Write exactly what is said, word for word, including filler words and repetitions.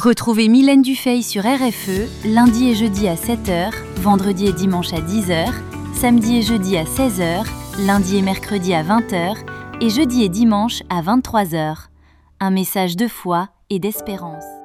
Retrouvez Mylène Dufay sur R F E, lundi et jeudi à sept heures, vendredi et dimanche à dix heures, samedi et jeudi à seize heures, lundi et mercredi à vingt heures et jeudi et dimanche à vingt-trois heures. Un message de foi et d'espérance.